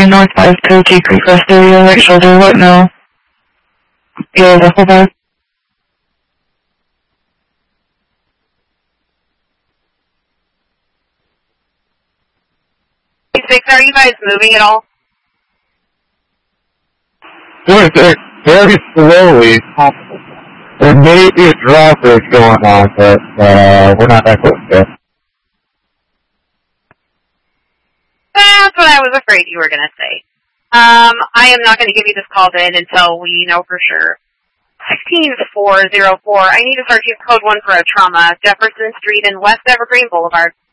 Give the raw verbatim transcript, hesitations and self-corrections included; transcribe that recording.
North five two, T Creek West area, right shoulder, what now? Yeah, the whole back. Six, are you guys moving at all? Very, very slowly. There may be a drop that's going on, but uh, we're not that close yet. That's what I was afraid you were going to say. Um, I am not going to give you this call then until we know for sure. sixteen four oh four, I need to search you code one for a trauma. Jefferson Street and West Evergreen Boulevard.